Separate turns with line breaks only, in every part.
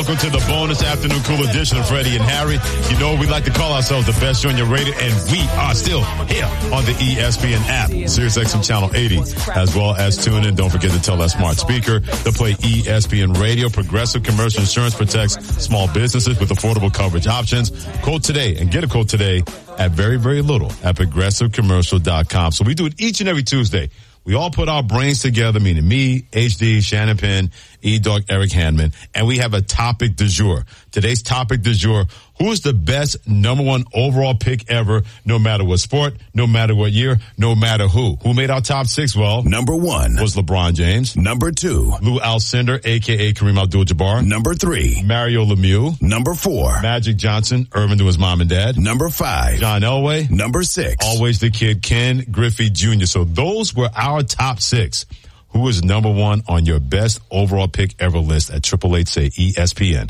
Welcome to the bonus afternoon cool edition of Freddie and Harry. You know, we like to call ourselves the best show on your radio, and we are still here on the ESPN app, SiriusXM Channel 80, as well as tune in. Don't forget to tell that smart speaker to play ESPN Radio. Progressive Commercial Insurance protects small businesses with affordable coverage options. Quote today and get a quote today at very, very little at progressivecommercial.com. So we do it each and every Tuesday. We all put our brains together, meaning me, HD, Shannon Penn, E-Dog, Eric Handman, and we have a topic du jour. Today's topic du jour, who is the best number one overall pick ever, no matter what sport, no matter what year, no matter who? Who made our top six? Well,
number one
was LeBron James.
Number two,
Lou Alcindor, a.k.a. Kareem Abdul-Jabbar.
Number three,
Mario Lemieux.
Number four,
Magic Johnson, Irvin to his mom and dad.
Number five,
John Elway.
Number six,
always the kid, Ken Griffey Jr. So those were our top six. Who is number one on your best overall pick ever list at 888-SAY-ESPN,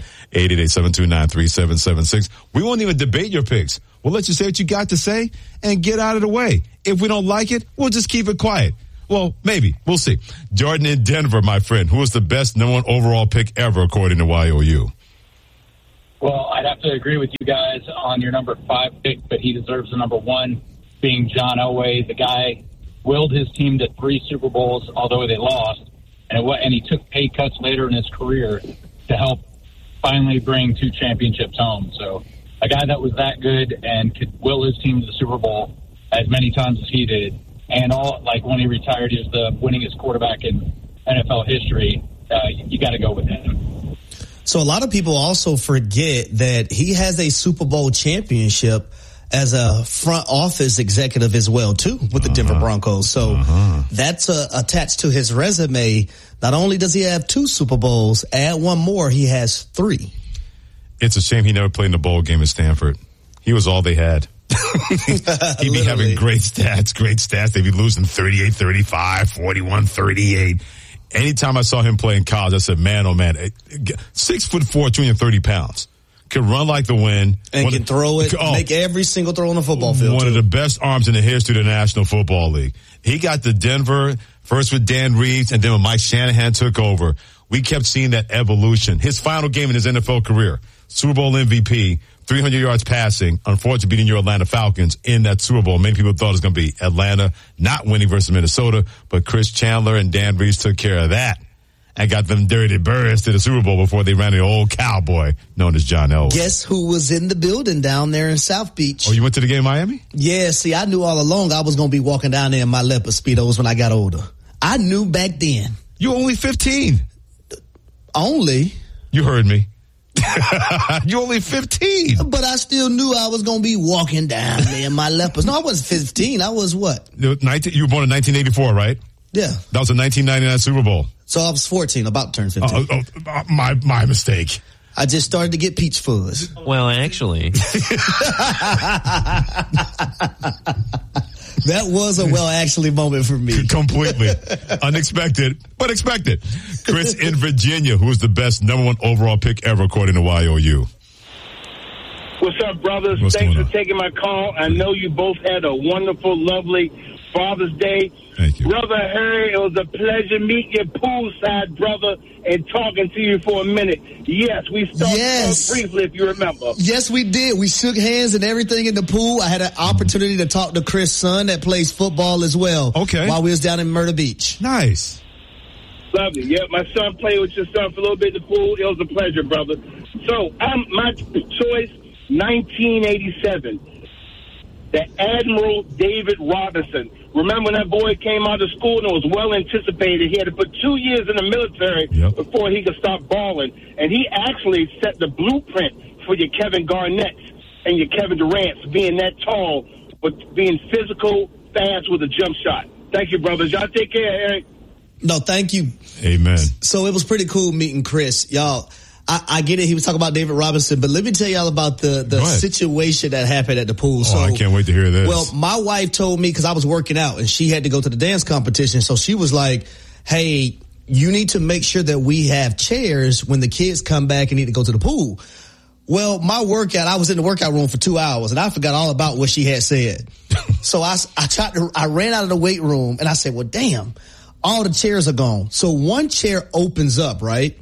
888-729-3776. We won't even debate your picks. We'll let you say what you got to say and get out of the way. If we don't like it, we'll just keep it quiet. Well, maybe. We'll see. Jordan in Denver, my friend. Who is the best number one overall pick ever according to YOU?
Well, I'd have to agree with you guys on your number 5 pick, but he deserves the number 1, being John Elway. The guy willed his team to 3 Super Bowls, although they lost, and he took pay cuts later in his career to help finally bring 2 championships home. So a guy that was that good and could will his team to the Super Bowl as many times as he did, and when he retired, he was the winningest quarterback in NFL history. You got to go with him.
So a lot of people also forget that he has a Super Bowl championship as a front office executive as well, too, with the Denver Broncos. So that's attached to his resume. Not only does he have 2 Super Bowls, add one more, he has 3.
It's a shame he never played in the bowl game at Stanford. He was all they had. He'd be having great stats. They'd be losing 38-35, 41-38. Anytime I saw him play in college, I said, man, oh man, 6'4", 230 pounds. Can run like the wind.
And can throw it, make every single throw on the football field.
One of the best arms in the history of the National Football League. He got to Denver, first with Dan Reeves, and then when Mike Shanahan took over, we kept seeing that evolution. His final game in his NFL career, Super Bowl MVP, 300 yards passing, unfortunately beating your Atlanta Falcons in that Super Bowl. Many people thought it was going to be Atlanta not winning versus Minnesota, but Chris Chandler and Dan Reeves took care of that and got them dirty birds to the Super Bowl before they ran the old cowboy known as John Elway.
Guess who was in the building down there in South Beach?
Oh, you went to the game in Miami?
Yeah, see, I knew all along I was going to be walking down there in my leopard Speedos when I got older. I knew back then.
You were only 15.
Only?
You heard me. You're only 15.
But I still knew I was going to be walking down there in my leopards. No, I wasn't 15. I was what?
You were born in 1984, right?
Yeah.
That was a 1999 Super Bowl.
So I was 14, about to turn 15.
My mistake.
I just started to get peach fuzz.
Well, actually.
That was a actually moment for me.
Completely. Unexpected, but expected. Chris in Virginia, who is the best number 1 overall pick ever according to YOU.
What's up, brothers? Thanks for taking my call. I know you both had a wonderful, lovely Father's Day.
Thank you.
Brother Harry, it was a pleasure meeting you poolside, brother, and talking to you for a minute. Yes, we started briefly, if you remember.
Yes, we did. We shook hands and everything in the pool. I had an opportunity to talk to Chris' son that plays football as well.
Okay.
While we was down in Myrtle Beach.
Nice.
Lovely. Yeah, my son played with your son for a little bit in the pool. It was a pleasure, brother. So, my choice, 1987. The Admiral David Robinson. Remember when that boy came out of school and it was well anticipated? He had to put 2 years in the military before he could start balling. And he actually set the blueprint for your Kevin Garnett and your Kevin Durant being that tall, but being physical, fast with a jump shot. Thank you, brothers. Y'all take care, Eric.
No, thank you.
Amen.
So it was pretty cool meeting Chris. Y'all, I get it. He was talking about David Robinson, but let me tell y'all about the situation that happened at the pool.
So, I can't wait to hear this.
Well, my wife told me, because I was working out and she had to go to the dance competition. So she was like, hey, you need to make sure that we have chairs when the kids come back and need to go to the pool. Well, my workout, I was in the workout room for 2 hours and I forgot all about what she had said. So I ran out of the weight room and I said, well, damn, all the chairs are gone. So one chair opens up, right?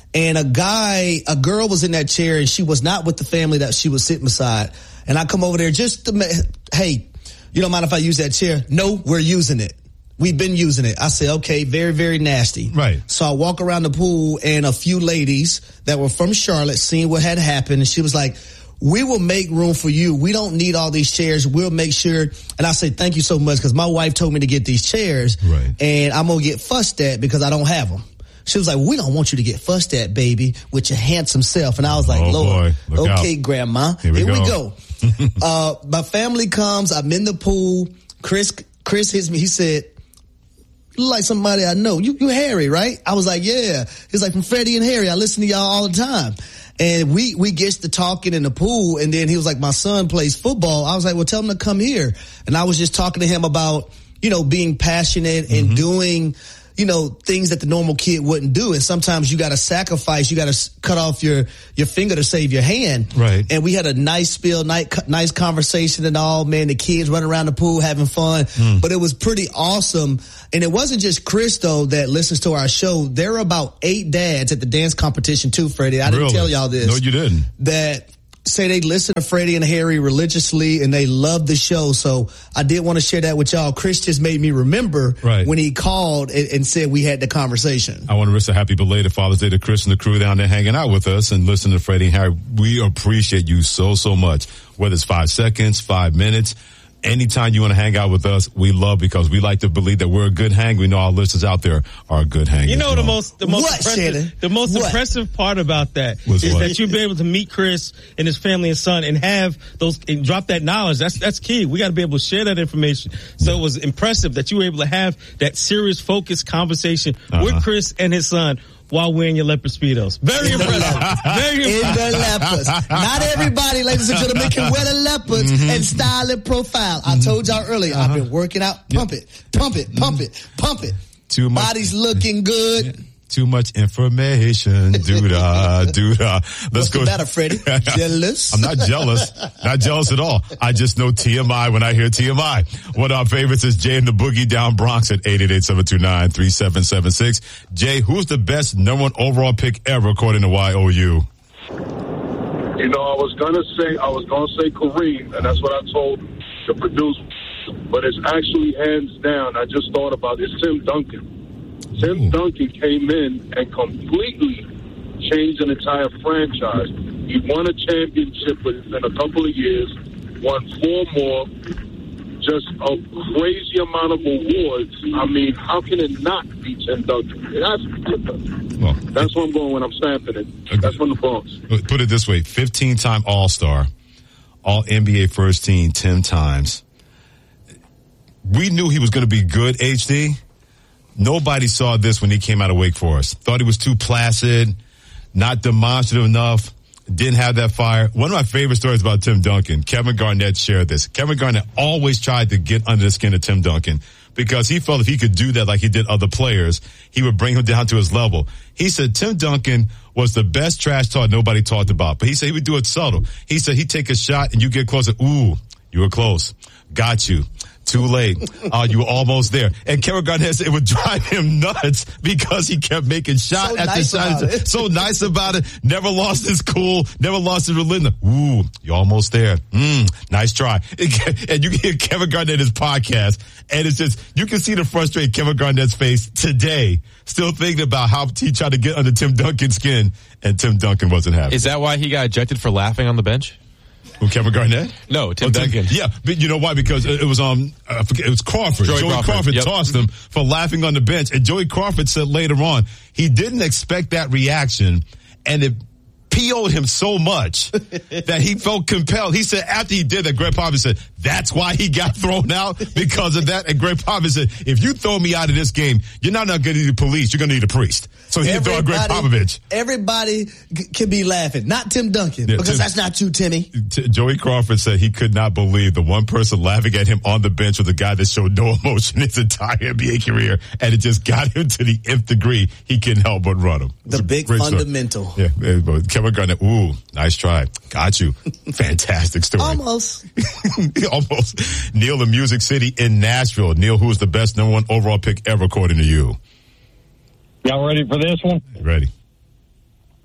And a girl was in that chair, and she was not with the family that she was sitting beside. And I come over there just to, hey, you don't mind if I use that chair? No, we're using it. We've been using it. I said, okay, very, very nasty.
Right.
So I walk around the pool, and a few ladies that were from Charlotte seen what had happened, and she was like, we will make room for you. We don't need all these chairs. We'll make sure. And I said, thank you so much, because my wife told me to get these chairs,
right,
and I'm going to get fussed at because I don't have them. She was like, we don't want you to get fussed at, baby, with your handsome self. And I was like, Lord, okay, out. Grandma, here we go. My family comes. I'm in the pool. Chris hits me. He said, you look like somebody I know. You Harry, right? I was like, yeah. He's like, from Freddie and Harry. I listen to y'all all the time. And we gets to talking in the pool, and then he was like, my son plays football. I was like, well, tell him to come here. And I was just talking to him about, being passionate and doing, things that the normal kid wouldn't do. And sometimes you got to sacrifice. You got to cut off your finger to save your hand.
Right.
And we had a nice spiel, nice conversation and all, man. The kids running around the pool having fun. But it was pretty awesome. And it wasn't just Chris, though, that listens to our show. There are about 8 dads at the dance competition, too, Freddie. I didn't tell y'all this.
No, you didn't.
That say they listen to Freddie and Harry religiously, and they love the show. So I did want to share that with y'all. Chris just made me remember when he called and said we had the conversation.
I want to wish a happy belated Father's Day to Chris and the crew down there hanging out with us and listening to Freddie and Harry. We appreciate you so, so much. Whether it's 5 seconds, 5 minutes, anytime you want to hang out with us, we love, because we like to believe that we're a good hang. We know our listeners out there are a good hang.
You know, the most impressive part about that is that you'll be able to meet Chris and his family and son and have and drop that knowledge. That's key. We got to be able to share that information. So it was impressive that you were able to have that serious, focused conversation with Chris and his son while wearing your leopard Speedos. Very impressive. Very impressive.
In the leopards. Not everybody, ladies and gentlemen, can wear the leopards and style and profile. I told y'all earlier, I've been working out. Pump it.
Too much.
Body's looking good.
Too much information. Doo-dah. Let's go.
What's the matter, Freddie? Jealous?
I'm not jealous. Not jealous at all. I just know TMI when I hear TMI. One of our favorites is Jay and the Boogie down Bronx at 888-729-3776. Jay, who's the best number 1 overall pick ever according to YOU?
I was going to say Kareem, and that's what I told the producer. But it's actually hands down. I just thought about it. It's Tim Duncan. Tim Duncan came in and completely changed an entire franchise. He won a championship within a couple of years, won 4 more, just a crazy amount of awards. I mean, how can it not be Tim Duncan? That's where I'm going when I'm stamping it. That's from the Bronx.
Put it this way, 15-time All-Star, All-NBA first team 10 times. We knew he was going to be good, HD. Nobody saw this when he came out of Wake Forest. Thought he was too placid, not demonstrative enough, didn't have that fire. One of my favorite stories about Tim Duncan, Kevin Garnett shared this. Kevin Garnett always tried to get under the skin of Tim Duncan because he felt if he could do that like he did other players, he would bring him down to his level. He said Tim Duncan was the best trash talk nobody talked about, but he said he would do it subtle. He said he'd take a shot and you get closer. Ooh, you were close. Got you. Too late. You were almost there. And Kevin Garnett said it would drive him nuts because he kept making shot after shot. So nice about it. Never lost his cool. Never lost his religion. Ooh, you're almost there. Nice try. And you can hear Kevin Garnett's podcast, and it's just, you can see the frustrated Kevin Garnett's face today, still thinking about how he tried to get under Tim Duncan's skin, and Tim Duncan wasn't happy.
Is that why he got ejected for laughing on the bench?
Kevin Garnett?
No, Tim Duncan.
Yeah, but you know why? Because it was it was Crawford. Joey Crawford tossed him for laughing on the bench, and Joey Crawford said later on he didn't expect that reaction, and it PO'd him so much that he felt compelled. He said after he did that, Greg Popovich said, that's why he got thrown out, because of that. And Greg Popovich said, if you throw me out of this game, you're not going to need the police. You're going to need a priest. So he threw out Greg Popovich.
Everybody can be laughing. Not Tim Duncan, because that's not you, Timmy.
Joey Crawford said he could not believe the one person laughing at him on the bench was the guy that showed no emotion his entire NBA career, and it just got him to the nth degree. He couldn't help but run him.
The big fundamental.
Story. Yeah, Kevin Garnett, ooh, nice try. Got you. Fantastic story.
Almost.
Almost. Neil in Music City in Nashville. Neil, who is the best number 1 overall pick ever according to you?
Y'all ready for this one?
Ready.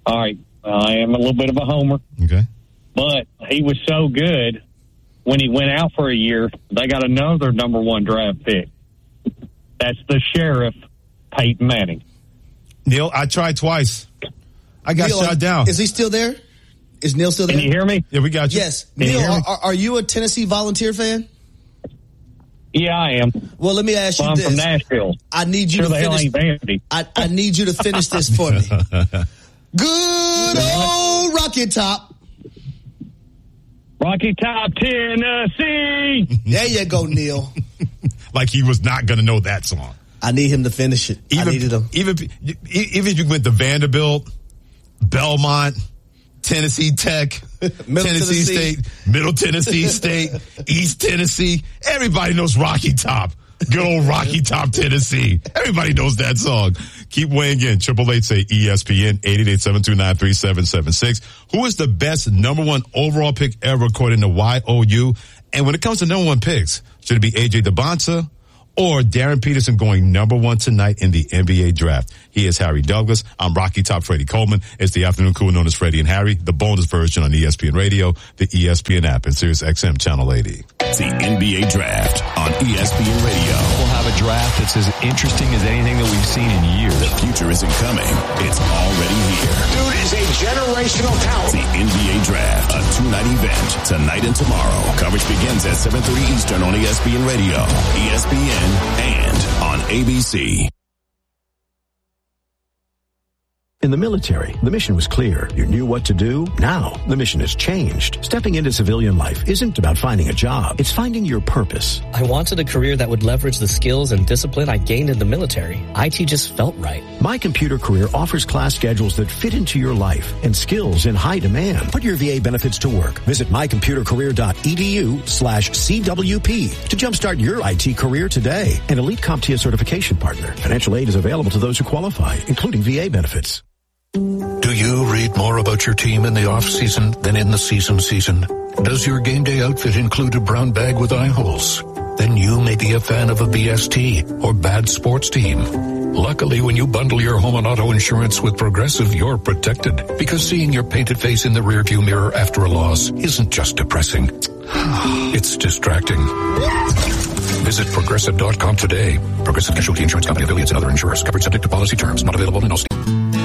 All right. I am a little bit of a homer.
Okay.
But he was so good when he went out for a year, they got another number 1 draft pick. That's the Sheriff, Peyton Manning.
Neil, I tried twice. I got shot down.
Is he still there? Is Neil still there?
Can you hear me?
Yeah, we got you.
Yes. Neil, are you a Tennessee Volunteer fan?
Yeah, I am.
Well, let me ask you
I'm
this.
from Nashville.
I need you to finish. I need you to finish this for me. Good old Rocky Top.
Rocky Top, Tennessee.
There you go, Neil.
Like he was not going to know that song.
I need him to finish it. I needed him.
Even if you went to Vanderbilt, Belmont, Tennessee Tech, Tennessee State, Middle Tennessee State, East Tennessee, everybody knows Rocky Top. Good old Rocky Top, Tennessee. Everybody knows that song. Keep weighing in. 888-say-ESPN, 888-729-3776. Who is the best number 1 overall pick ever according to YOU? And when it comes to number 1 picks, should it be A.J. DeBonta or Darren Peterson going number 1 tonight in the NBA draft? He is Harry Douglas. I'm Rocky Top Freddie Coleman. It's the afternoon crew known as Freddie and Harry, the bonus version on ESPN Radio, the ESPN app, and Sirius XM Channel 80.
The NBA Draft on ESPN Radio.
We'll have a draft that's as interesting as anything that we've seen in years.
The future isn't coming. It's already here.
Dude is a generational talent.
The NBA Draft, a 2-night event, tonight and tomorrow. Coverage begins at 7:30 Eastern on ESPN Radio, ESPN, and on ABC.
In the military, the mission was clear. You knew what to do. Now, the mission has changed. Stepping into civilian life isn't about finding a job. It's finding your purpose.
I wanted a career that would leverage the skills and discipline I gained in the military. IT just felt right.
My Computer Career offers class schedules that fit into your life and skills in high demand. Put your VA benefits to work. Visit mycomputercareer.edu/CWP to jumpstart your IT career today. An elite CompTIA certification partner. Financial aid is available to those who qualify, including VA benefits.
Do you read more about your team in the off-season than in the season? Does your game day outfit include a brown bag with eye holes? Then you may be a fan of a BST or bad sports team. Luckily, when you bundle your home and auto insurance with Progressive, you're protected, because seeing your painted face in the rearview mirror after a loss isn't just depressing. It's distracting. Visit Progressive.com today. Progressive Casualty Insurance Company, affiliates, and other insurers. Covered subject to policy terms. Not available in all states.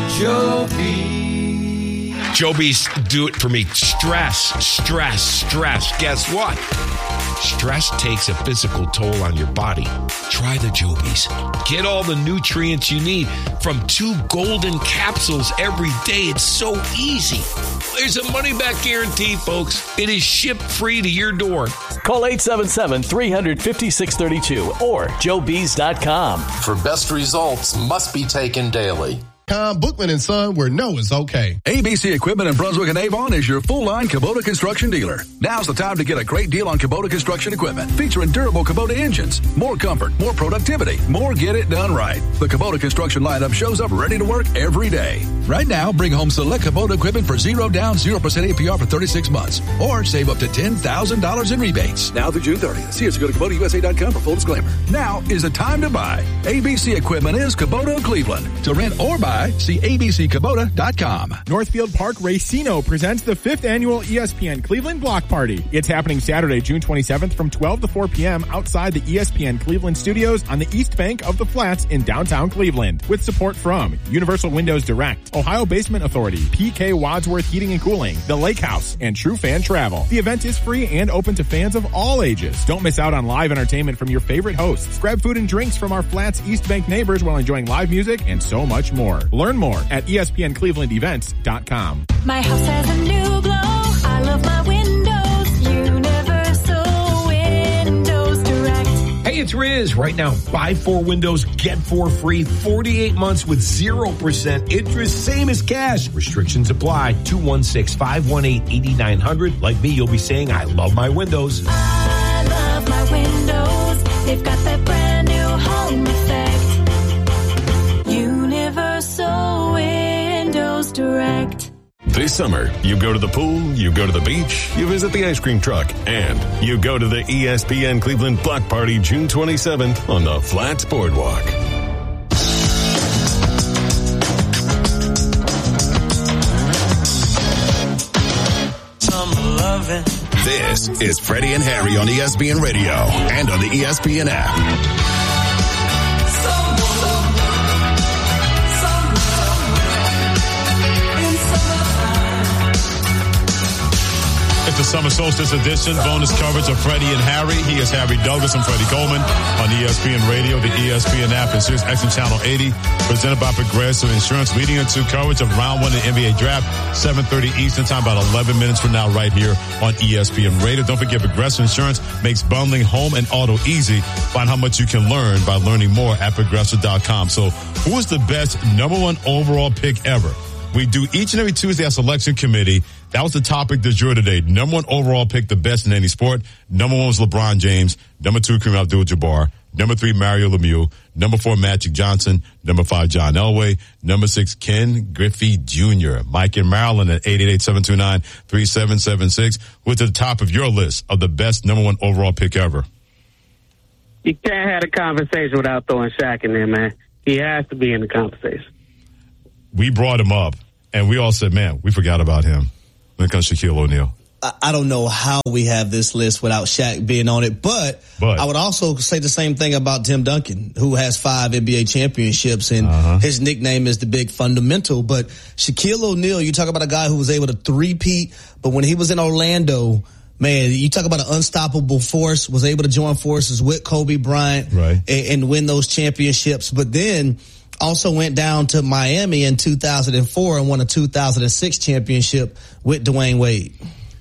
Joby's do it for me. Stress. Guess what? Stress takes a physical toll on your body. Try the Joby's. Get all the nutrients you need from 2 golden capsules every day. It's so easy. There's a money-back guarantee, folks. It is shipped free to your door.
Call 877-350-632 or joebees.com.
For best results, must be taken daily.
Bookman & Son, where no is okay.
ABC Equipment in Brunswick and Avon is your full-line Kubota construction dealer. Now's the time to get a great deal on Kubota construction equipment, featuring durable Kubota engines, more comfort, more productivity, more get it done right. The Kubota construction lineup shows up ready to work every day. Right now, bring home select Kubota equipment for 0 down, 0% APR for 36 months, or save up to $10,000 in rebates. Now through June 30th. See us, go to KubotaUSA.com for full disclaimer. Now is the time to buy. ABC Equipment is Kubota Cleveland. To rent or buy, see abckubota.com.
Northfield Park Racino presents the 5th annual ESPN Cleveland Block Party. It's happening Saturday, June 27th from 12 to 4 p.m. outside the ESPN Cleveland studios on the east bank of the Flats in downtown Cleveland. With support from Universal Windows Direct, Ohio Basement Authority, PK Wadsworth Heating and Cooling, The Lake House, and True Fan Travel. The event is free and open to fans of all ages. Don't miss out on live entertainment from your favorite hosts. Grab food and drinks from our Flats East Bank neighbors while enjoying live music and so much more. Learn more at ESPNClevelandEvents.com.
My house has a new glow. I love my windows. Universal Windows Direct.
Hey, it's Riz. Right now, buy 4 windows, get 4 free. 48 months with 0% interest, same as cash. Restrictions apply. 216-518-8900. Like me, you'll be saying, I love my windows.
I love my windows. They've got that brand new home effect. Universal Windows Direct.
This summer, you go to the pool, you go to the beach, you visit the ice cream truck, and you go to the ESPN Cleveland Block Party June 27th on the Flats Boardwalk.
loving.
This is Freddie and Harry on ESPN Radio and on the ESPN app.
It's the Summer Solstice edition, bonus coverage of Freddie and Harry. He is Harry Douglas and Freddie Coleman on ESPN Radio, the ESPN app, and Sirius XM Channel 80, presented by Progressive Insurance, leading into coverage of round one of the NBA draft, 7:30 Eastern time, about 11 minutes from now, right here on ESPN Radio. Don't forget, Progressive Insurance makes bundling home and auto easy. Find how much you can learn by learning more at Progressive.com. So, who is the best #1 overall pick ever? We do each and every Tuesday a selection committee. That was the topic du jour today. #1 overall pick, the best in any sport. #1 was LeBron James. #2, Kareem Abdul-Jabbar. #3, Mario Lemieux. #4, Magic Johnson. #5, John Elway. #6, Ken Griffey Jr. Mike in Maryland at 888-729-3776. Who's at the top of your list of the best #1 overall pick ever?
You can't have a conversation without throwing Shaq in there, man. He has to be in the conversation.
We brought him up, and we all said, man, we forgot about him when it comes to Shaquille O'Neal.
I don't know how we have this list without Shaq being on it, but I would also say the same thing about Tim Duncan, who has 5 NBA championships, and his nickname is the Big Fundamental. But Shaquille O'Neal, you talk about a guy who was able to three-peat, but when he was in Orlando, man, you talk about an unstoppable force, was able to join forces with Kobe Bryant and win those championships, but then also went down to Miami in 2004 and won a 2006 championship with Dwayne Wade.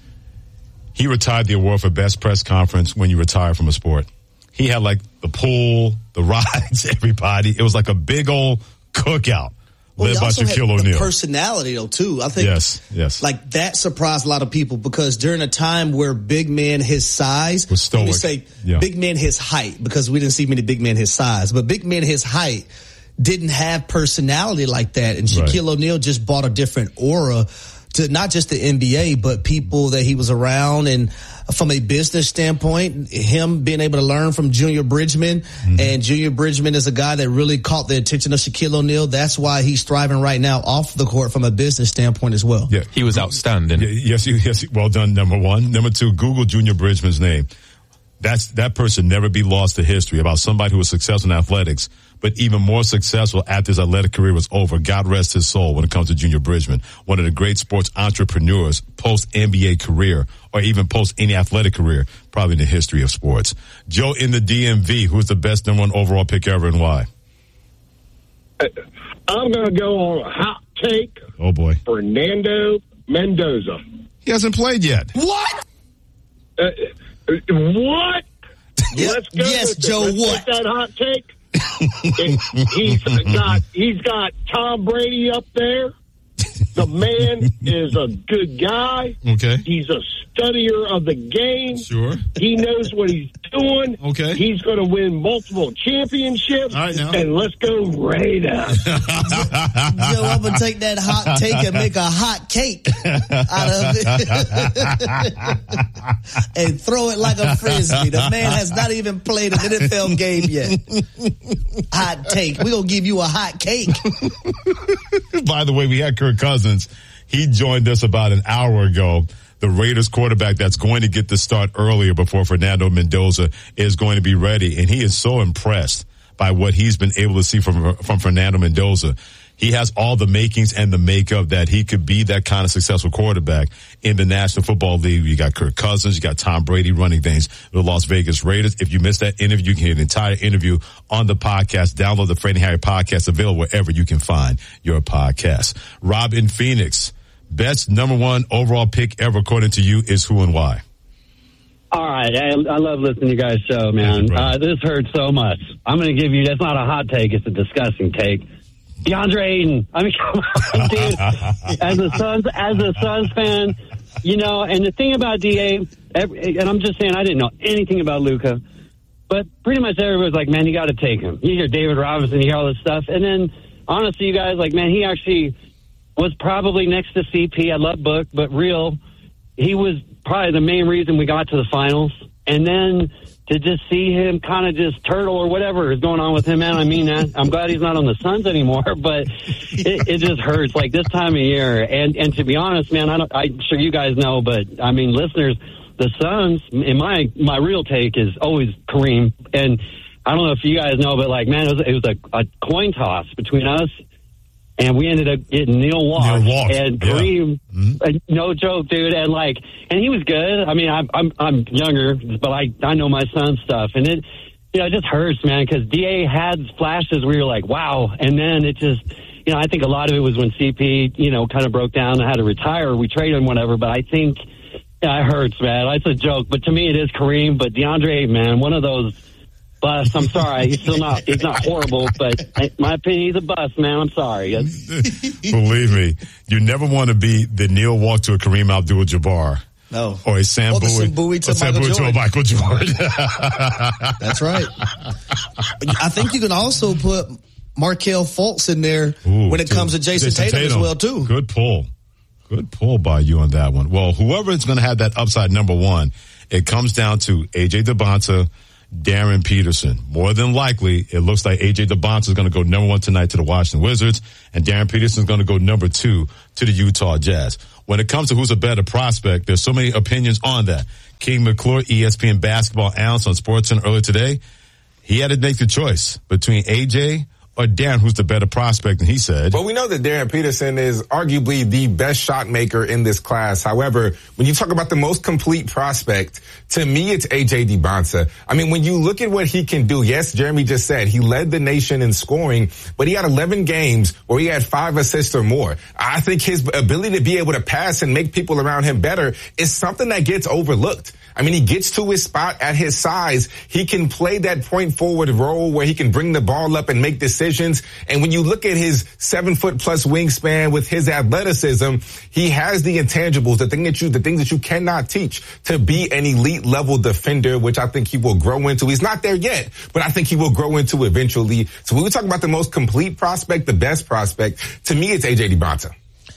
He retired the award for best press conference when you retire from a sport. He had like the pool, the rides, everybody. It was like a big old cookout led by Shaquille O'Neal.
The personality though too. I think
yes.
Like that surprised a lot of people because during a time where big men his size
was stoic.
Let me say big men his height, because we didn't see many big men his size, but big men his height didn't have personality like that. And Shaquille O'Neal just brought a different aura to not just the NBA, but people that he was around. And from a business standpoint, him being able to learn from Junior Bridgman, and Junior Bridgman is a guy that really caught the attention of Shaquille O'Neal. That's why he's thriving right now off the court from a business standpoint as well.
Yeah, he was outstanding.
Yes, well done, #1. #2, Google Junior Bridgman's name. That person never be lost to history about somebody who was successful in athletics, but even more successful after his athletic career was over. God rest his soul when it comes to Junior Bridgman. One of the great sports entrepreneurs post-NBA career or even post any athletic career, probably in the history of sports. Joe in the DMV, who's the best #1 overall pick ever and why?
I'm going to go on a hot take.
Oh, boy.
Fernando Mendoza.
He hasn't played yet.
What? What? Let's go.
Yes, Joe, what?
That hot take. He's got Tom Brady up there. The man is a good guy.
Okay.
He's a studier of the game.
Sure.
He knows what he's doing.
Okay.
He's going to win multiple championships.
All right, now.
And let's go Raiders.
Joe, I'm going to take that hot take and make a hot cake out of it. And throw it like a frisbee. The man has not even played an NFL game yet. Hot take. We're going to give you a hot cake.
By the way, we had Kirk Cousins. He joined us about an hour ago. The Raiders quarterback that's going to get the start earlier before Fernando Mendoza is going to be ready. And he is so impressed by what he's been able to see from Fernando Mendoza. He has all the makings and the makeup that he could be that kind of successful quarterback in the National Football League. You got Kirk Cousins, you got Tom Brady running things, the Las Vegas Raiders. If you missed that interview, you can hear the entire interview on the podcast. Download the Freddie and Harry podcast, available wherever you can find your podcast. Rob in Phoenix, best #1 overall pick ever according to you is who and why?
All right. I love listening to you guys' show, man. This hurts so much. I'm going to give you, that's not a hot take, it's a disgusting take. DeAndre Ayton. I mean, come on, dude. As a Suns fan, you know, and the thing about DA, and I'm just saying I didn't know anything about Luka, but pretty much everybody's like, man, you got to take him. You hear David Robinson, you hear all this stuff. And then, honestly, you guys, like, man, he actually was probably next to CP. I love Book, but real, he was probably the main reason we got to the finals. And then to just see him kind of just turtle or whatever is going on with him, man. I mean, I'm glad he's not on the Suns anymore, but it just hurts like this time of year. And to be honest, man, I'm sure you guys know, but I mean, listeners, the Suns, in my real take is always Kareem. And I don't know if you guys know, but like, man, it was a coin toss between us. And we ended up getting Neil Walsh and Kareem. Yeah. No joke, dude. And he was good. I mean, I'm younger, but I know my son's stuff. And it just hurts, man, because DA had flashes where you're like, wow. And then it just, I think a lot of it was when CP, kind of broke down and had to retire. We traded him, whatever. But I think it hurts, man. It's a joke. But to me, it is Kareem. But DeAndre, man, one of those bust. I'm sorry. He's not horrible, but in my opinion, he's a bust, man. I'm sorry.
Believe me, you never want to be the Neil Walsh to a Kareem Abdul-Jabbar.
No.
Or a Sam Bowie to a Michael Jordan.
That's right. I think you can also put Markelle Fultz in there when it comes to Jason Tatum as well, too.
Good pull by you on that one. Well, whoever is going to have that upside number one, it comes down to A.J. DeBonta, Darren Peterson. More than likely, it looks like A.J. DeBonta is going to go number one tonight to the Washington Wizards, and Darren Peterson is going to go number two to the Utah Jazz. When it comes to who's a better prospect, there's so many opinions on that. King McClure, ESPN basketball analyst on SportsCenter earlier today, he had to make the choice between A.J. or Darren, who's the better prospect, and he said...
Well, we know that Darren Peterson is arguably the best shot maker in this class. However, when you talk about the most complete prospect, to me, it's A.J. DeBonta. I mean, when you look at what he can do, yes, Jeremy just said he led the nation in scoring, but he had 11 games where he had 5 assists or more. I think his ability to be able to pass and make people around him better is something that gets overlooked. I mean, he gets to his spot at his size. He can play that point forward role where he can bring the ball up and make decisions. And when you look at his 7-foot+ wingspan with his athleticism, he has the intangibles, the things that you cannot teach to be an elite level defender, which I think he will grow into. He's not there yet, but I think he will grow into eventually. So when we talk about the most complete prospect, the best prospect, to me, it's A.J. DeBonta.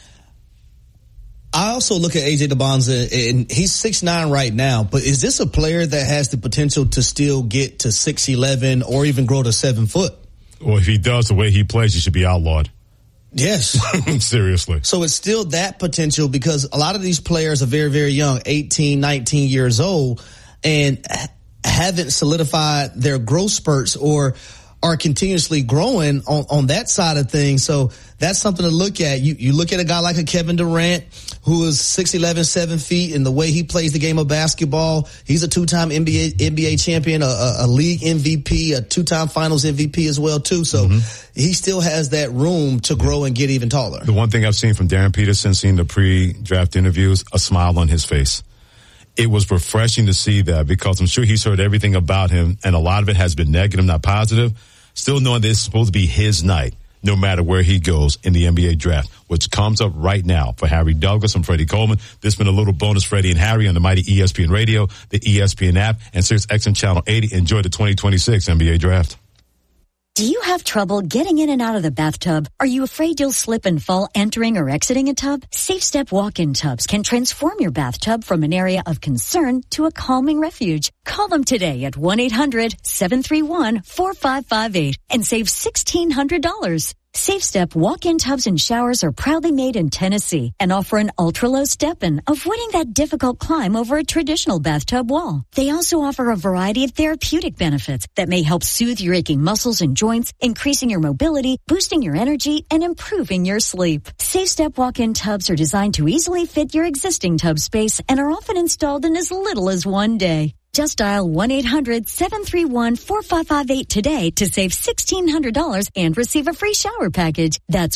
I also look at A.J. DeBonta, and he's 6'9" right now, but is this a player that has the potential to still get to 6'11" or even grow to 7 foot?
Well, if he does the way he plays, he should be outlawed.
Yes.
Seriously.
So it's still that potential because a lot of these players are very, very young, 18, 19 years old, and haven't solidified their growth spurts or are continuously growing on that side of things. So that's something to look at. You look at a guy like a Kevin Durant, who is 6'11", 7 feet, and the way he plays the game of basketball. He's a 2-time NBA champion, a league MVP, a 2-time finals MVP as well, too. So he still has that room to grow and get even taller.
The one thing I've seen from Darren Peterson, seeing the pre-draft interviews, a smile on his face. It was refreshing to see that because I'm sure he's heard everything about him, and a lot of it has been negative, not positive. Still knowing this is supposed to be his night, no matter where he goes in the NBA draft, which comes up right now for Harry Douglas and Freddie Coleman. This has been a little bonus Freddie and Harry on the mighty ESPN Radio, the ESPN app, and SiriusXM Channel 80. Enjoy the 2026 NBA draft.
Do you have trouble getting in and out of the bathtub? Are you afraid you'll slip and fall entering or exiting a tub? Safe Step walk-in tubs can transform your bathtub from an area of concern to a calming refuge. Call them today at 1-800-731-4558 and save $1,600. Safe Step walk-in tubs and showers are proudly made in Tennessee and offer an ultra-low step-in, avoiding that difficult climb over a traditional bathtub wall. They also offer a variety of therapeutic benefits that may help soothe your aching muscles and joints, increasing your mobility, boosting your energy, and improving your sleep. Safe Step walk-in tubs are designed to easily fit your existing tub space and are often installed in as little as 1 day. Just dial 1-800-731-4558 today to save $1,600 and receive a free shower package. That's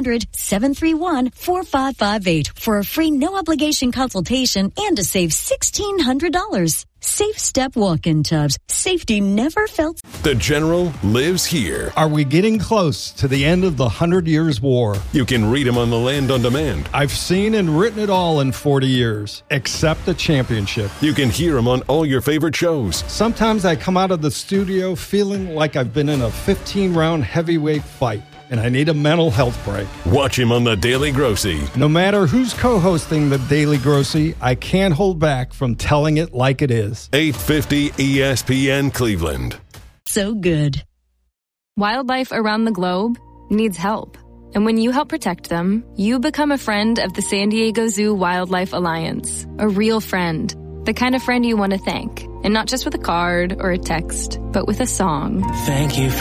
1-800-731-4558 for a free no-obligation consultation and to save $1,600. Safe Step walk-in tubs. Safety never felt.
The General lives here.
Are we getting close to the end of the 100 Years' War?
You can read him on The Land on Demand.
I've seen and written it all in 40 years, except the championship.
You can hear him on all your favorite shows.
Sometimes I come out of the studio feeling like I've been in a 15-round heavyweight fight. and I need a mental health break.
Watch him on The Daily Grossy.
No matter who's co-hosting The Daily Grossy, I can't hold back from telling it like it is.
850 ESPN Cleveland.
So good.
Wildlife around the globe needs help. And when you help protect them, you become a friend of the San Diego Zoo Wildlife Alliance. A real friend. The kind of friend you want to thank. And not just with a card or a text, but with a song.
Thank you